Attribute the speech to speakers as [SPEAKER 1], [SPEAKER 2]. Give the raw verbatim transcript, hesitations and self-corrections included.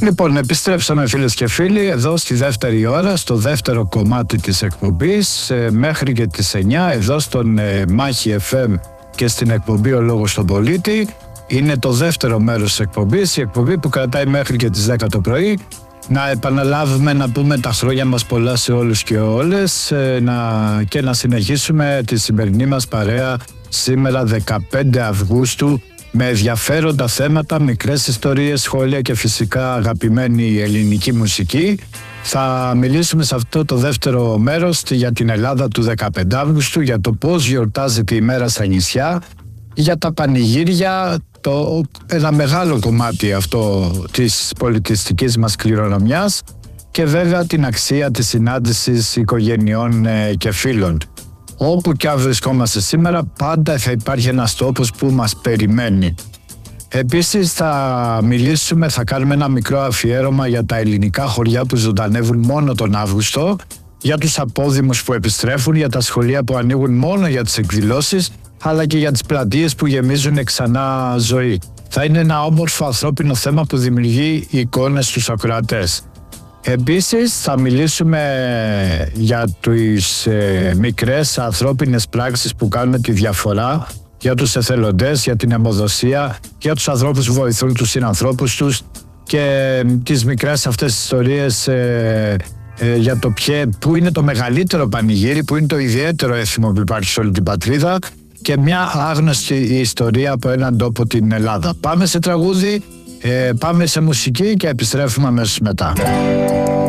[SPEAKER 1] Λοιπόν, επιστρέψαμε φίλες και φίλοι εδώ στη δεύτερη ώρα, στο δεύτερο κομμάτι της εκπομπής, ε, μέχρι και τις εννιά εδώ στον ε, Μάχη εφ εμ και στην εκπομπή Ο Λόγος στον Πολίτη. Είναι το δεύτερο μέρος της εκπομπής, η εκπομπή που κρατάει μέχρι και τις δέκα το πρωί. Να επαναλάβουμε, να πούμε τα χρόνια μας πολλά σε όλους και όλες, ε, να, και να συνεχίσουμε τη σημερινή μας παρέα σήμερα δεκαπέντε Αυγούστου με ενδιαφέροντα θέματα, μικρές ιστορίες, σχόλια και φυσικά αγαπημένη ελληνική μουσική. Θα μιλήσουμε σε αυτό το δεύτερο μέρος για την Ελλάδα του δεκαπέντε Αυγούστου, για το πώς γιορτάζεται η μέρα στα νησιά, για τα πανηγύρια, το, ένα μεγάλο κομμάτι αυτό της πολιτιστικής μας κληρονομιάς και βέβαια την αξία της συνάντησης οικογενειών και φίλων. Όπου και αν βρισκόμαστε σήμερα, πάντα θα υπάρχει ένας τόπος που μας περιμένει. Επίσης θα μιλήσουμε, θα κάνουμε ένα μικρό αφιέρωμα για τα ελληνικά χωριά που ζωντανεύουν μόνο τον Αύγουστο, για τους απόδημους που επιστρέφουν, για τα σχολεία που ανοίγουν μόνο για τις εκδηλώσεις, αλλά και για τις πλατείες που γεμίζουν ξανά ζωή. Θα είναι ένα όμορφο ανθρώπινο θέμα που δημιουργεί εικόνες στους ακροατές. Επίσης θα μιλήσουμε για τις ε, μικρές ανθρώπινες πράξεις που κάνουν τη διαφορά, για τους εθελοντές, για την αιμοδοσία, για τους ανθρώπους που βοηθούν τους συνανθρώπους τους και ε, τις μικρές αυτές ιστορίες ε, ε, για το ποιο, που είναι το μεγαλύτερο πανηγύρι, που είναι το ιδιαίτερο έθιμο που υπάρχει σε όλη την πατρίδα και μια άγνωστη ιστορία από έναν τόπο, την Ελλάδα. Πάμε σε τραγούδι, ε, πάμε σε μουσική και επιστρέφουμε αμέσως μετά.